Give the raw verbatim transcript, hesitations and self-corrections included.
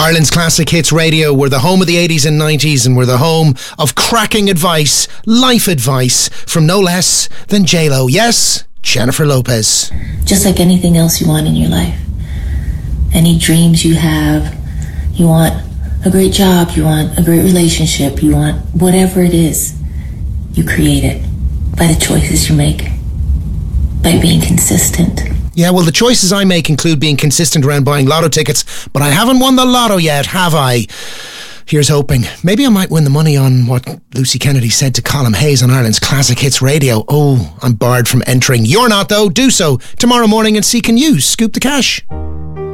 Ireland's Classic Hits Radio. We're the home of the eighties and nineties, and we're the home of cracking advice, life advice, from no less than J-Lo. Yes, Jennifer Lopez. Just like anything else you want in your life. Any dreams you have, you want a great job, you want a great relationship, you want whatever it is, you create it by the choices you make, by being consistent. Yeah, well, the choices I make include being consistent around buying lotto tickets, but I haven't won the lotto yet, have I? Here's hoping. Maybe I might win the money on what Lucy Kennedy said to Colm Hayes on Ireland's Classic Hits Radio. Oh, I'm barred from entering. You're not, though. Do so tomorrow morning and see can you scoop the cash.